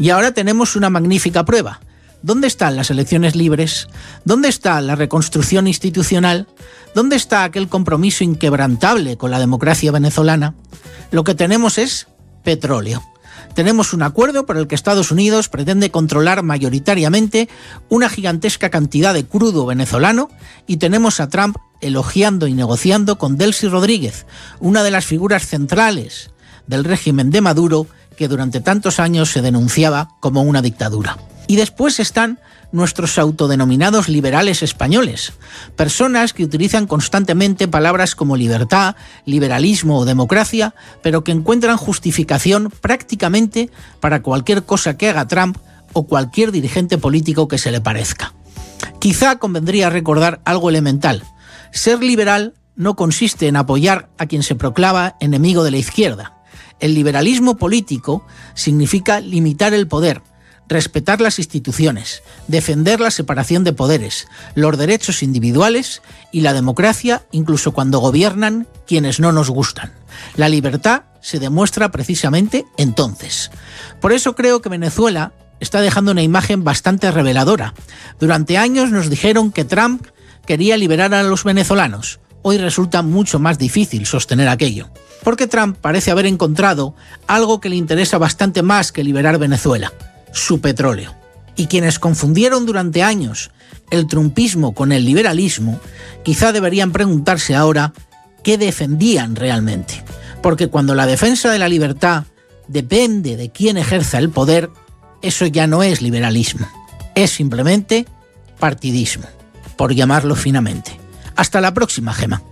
Y ahora tenemos una magnífica prueba. ¿Dónde están las elecciones libres? ¿Dónde está la reconstrucción institucional? ¿Dónde está aquel compromiso inquebrantable con la democracia venezolana? Lo que tenemos es petróleo. Tenemos un acuerdo por el que Estados Unidos pretende controlar mayoritariamente una gigantesca cantidad de crudo venezolano y tenemos a Trump elogiando y negociando con Delcy Rodríguez, una de las figuras centrales del régimen de Maduro que durante tantos años se denunciaba como una dictadura. Y después están nuestros autodenominados liberales españoles, personas que utilizan constantemente palabras como libertad, liberalismo o democracia, pero que encuentran justificación prácticamente para cualquier cosa que haga Trump o cualquier dirigente político que se le parezca. Quizá convendría recordar algo elemental. Ser liberal no consiste en apoyar a quien se proclama enemigo de la izquierda. El liberalismo político significa limitar el poder, respetar las instituciones, defender la separación de poderes, los derechos individuales y la democracia, incluso cuando gobiernan quienes no nos gustan. La libertad se demuestra precisamente entonces. Por eso creo que Venezuela está dejando una imagen bastante reveladora. Durante años nos dijeron que Trump quería liberar a los venezolanos. Hoy resulta mucho más difícil sostener aquello, porque Trump parece haber encontrado algo que le interesa bastante más que liberar Venezuela: su petróleo. Y quienes confundieron durante años el trumpismo con el liberalismo, quizá deberían preguntarse ahora qué defendían realmente. Porque cuando la defensa de la libertad depende de quién ejerza el poder, eso ya no es liberalismo, es simplemente partidismo, por llamarlo finamente. Hasta la próxima, Gema.